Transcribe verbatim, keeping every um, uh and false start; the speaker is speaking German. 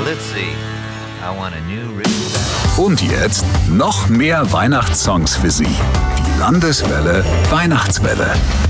let's see. I want a new rhythm. Und jetzt noch mehr Weihnachtssongs für Sie. Die Landeswelle Weihnachtswelle.